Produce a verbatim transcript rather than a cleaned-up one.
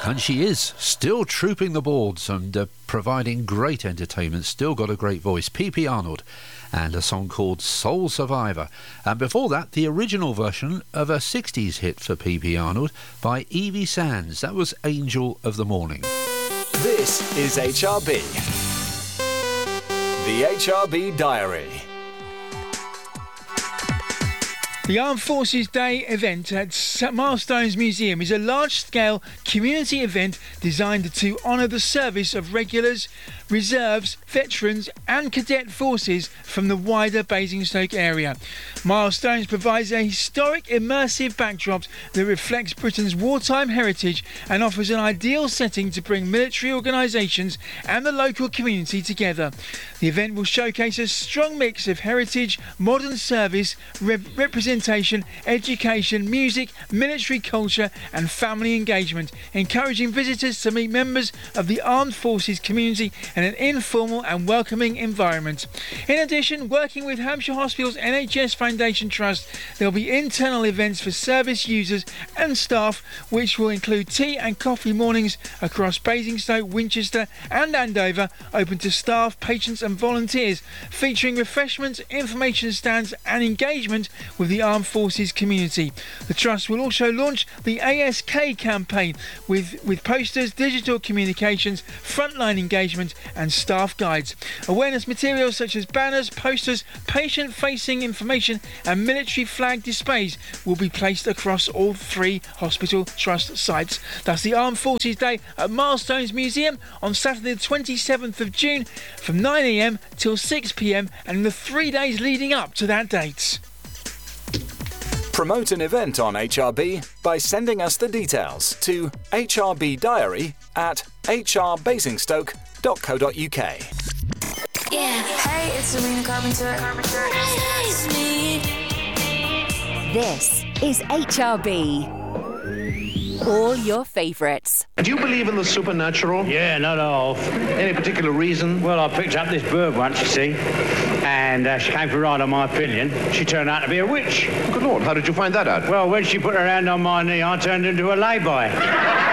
And she is still trooping the boards and uh, providing great entertainment. Still got a great voice. P P Arnold and a song called Soul Survivor. And before that, the original version of a sixties hit for P P Arnold by Evie Sands. That was Angel of the Morning. This is H R B. The H R B Diary. The Armed Forces Day event at Milestones Museum is a large-scale community event designed to honour the service of regulars, reserves, veterans and cadet forces from the wider Basingstoke area. Milestones provides a historic, immersive backdrop that reflects Britain's wartime heritage and offers an ideal setting to bring military organisations and the local community together. The event will showcase a strong mix of heritage, modern service, rep- representation, education, music, military culture and family engagement, encouraging visitors to meet members of the armed forces community in an informal and welcoming environment. In addition, working with Hampshire Hospitals N H S Foundation Trust, there will be internal events for service users and staff, which will include tea and coffee mornings across Basingstoke, Winchester and Andover, open to staff, patients and volunteers, featuring refreshments, information stands and engagement with the armed forces community. The Trust will also launch the A S K campaign with, with posters, digital communications, frontline engagement and staff guides. Awareness materials such as banners, posters, patient-facing information and military flag displays will be placed across all three Hospital Trust sites. That's the Armed Forces Day at Milestones Museum on Saturday the twenty-seventh of June from nine a m till six p m and in the three days leading up to that date. Promote an event on H R B by sending us the details to H R B Diary at h r basingstoke dot co dot u k. Yeah. Hey, it's Serena Carpenter. Carpenter. Hey, it's me. This is H R B. All your favourites. Do you believe in the supernatural? Yeah, not half. Any particular reason? Well, I picked up this bird once, you see, and uh, she came for a ride on my pillion. She turned out to be a witch. Good Lord, how did you find that out? Well, when she put her hand on my knee, I turned into a lay-by.